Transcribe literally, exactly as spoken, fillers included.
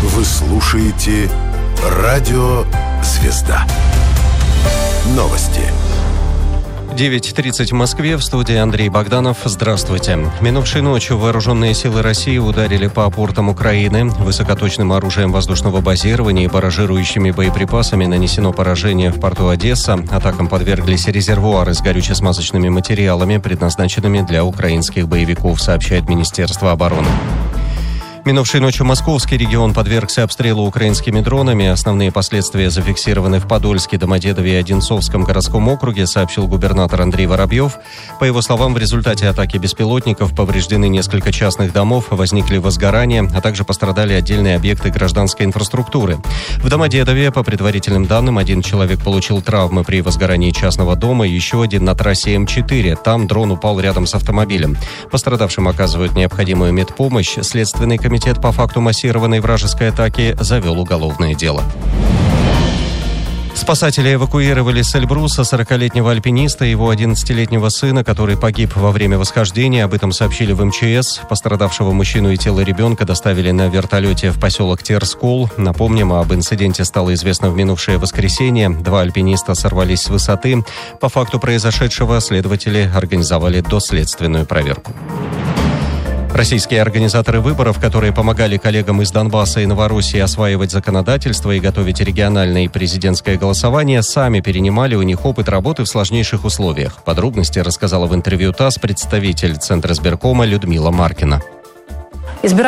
Вы слушаете «Радио Звезда». Новости. девять тридцать в Москве, в студии Андрей Богданов. Здравствуйте. Минувшей ночью вооруженные силы России ударили по портам Украины. Высокоточным оружием воздушного базирования и барражирующими боеприпасами нанесено поражение в порту Одесса. Атакам подверглись резервуары с горюче-смазочными материалами, предназначенными для украинских боевиков, сообщает Министерство обороны. Минувшей ночью московский регион подвергся обстрелу украинскими дронами. Основные последствия зафиксированы в Подольске, Домодедове и Одинцовском городском округе, сообщил губернатор Андрей Воробьев. По его словам, в результате атаки беспилотников повреждены несколько частных домов, возникли возгорания, а также пострадали отдельные объекты гражданской инфраструктуры. В Домодедове, по предварительным данным, один человек получил травмы при возгорании частного дома, еще один на трассе эм четыре. Там дрон упал рядом с автомобилем. Пострадавшим оказывают необходимую медпомощь. Следственный комитет Комитет по факту массированной вражеской атаки завел уголовное дело. Спасатели эвакуировали с Эльбруса сорокалетнего альпиниста и его одиннадцатилетнего сына, который погиб во время восхождения. Об этом сообщили в эм че эс. Пострадавшего мужчину и тело ребенка доставили на вертолете в поселок Терскол. Напомним, об инциденте стало известно в минувшее воскресенье. Два альпиниста сорвались с высоты. По факту произошедшего следователи организовали доследственную проверку. Российские организаторы выборов, которые помогали коллегам из Донбасса и Новороссии осваивать законодательство и готовить региональное и президентское голосование, сами перенимали у них опыт работы в сложнейших условиях. Подробности рассказала в интервью ТАСС представитель Центра избиркома Людмила Маркина.